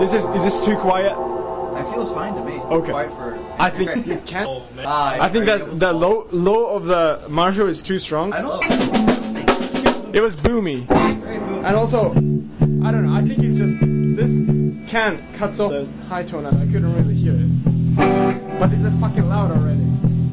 Is this too quiet? It feels fine to me. Okay. Quiet for. I think you can't. I think Are that's you- the low of the Marshall is too strong. I don't. It was boomy. Very moving. And also, I don't know. I think it's just this can cuts off the high tone, and I couldn't really hear it. But it's fucking loud already.